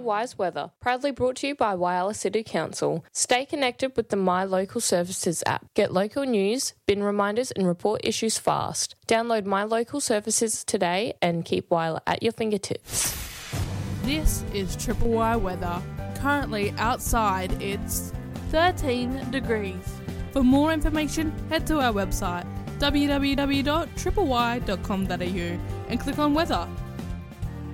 Wise Weather, proudly brought to you by Whyalla City Council. Stay connected with the My Local Services app. Get local news, bin reminders and report issues fast. Download My Local Services today and keep Whyalla at your fingertips. This is Triple Y weather. Currently outside it's 13 degrees. For more information, head to our website www.tripley.com.au and click on weather.